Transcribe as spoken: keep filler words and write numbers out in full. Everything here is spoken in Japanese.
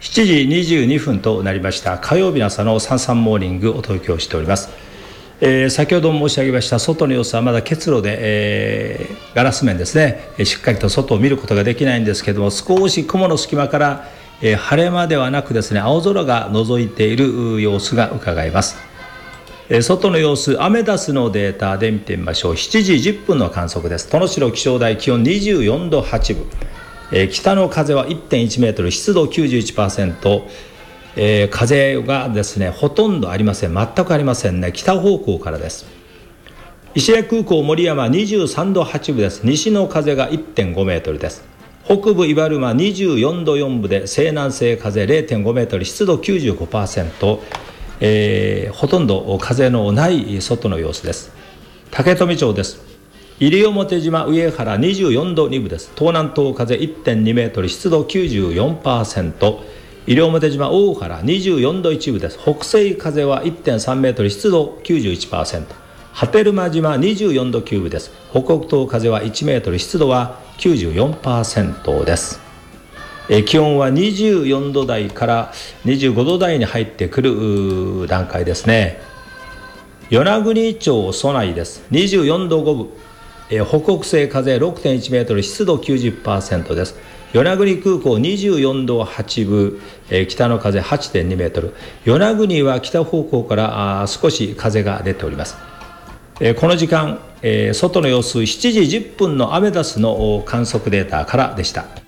しちじにじゅうにふんとなりました。火曜日の朝のサンサンモーニングをお届けをしております。えー、先ほど申し上げました外の様子はまだ結露で、えー、ガラス面ですね、しっかりと外を見ることができないんですけれども、少し雲の隙間から、えー、晴れ間ではなくですね、青空が覗いている様子が伺えます。えー、外の様子、アメダスのデータで見てみましょう。しちじじゅっぷんの観測です。殿代気象台、気温にじゅうよんどはちぶ、えー、北の風は いってんいちメートル、湿度 きゅうじゅういちパーセント、えー、風がですねほとんどありません。全くありませんね。北方向からです。石垣空港守山にじゅうさんどはちぶです。西の風が いってんごメートルです。北部茨間にじゅうよんどよんぶで西南西風 れいてんごメートル、湿度 きゅうじゅうごパーセント、えー、ほとんど風のない外の様子です。竹富町です。西表島上原にじゅうよんどにぶです。東南東風 いってんにメートル、湿度 きゅうじゅうよんパーセント、西表島大原にじゅうよんどいちぶです。北西風は いってんさんメートル、湿度 きゅうじゅういちパーセント、波照間島にじゅうよんどきゅうぶです。北北東風は いちメートル、湿度は きゅうじゅうよんパーセント です。え気温はにじゅうよんど台からにじゅうごど台に入ってくる段階ですね。与那国町蘇内です。にじゅうよんどごぶ、え北北西風 ろくてんいちメートル、湿度 きゅうじゅっパーセント です。与那国空港にじゅうよんどはちぶ、えー、北の風 はちてんにメートル、与那国は北方向からあ少し風が出ております。えー、この時間、えー、外の様子しちじじゅっぷんのアメダスの観測データからでした。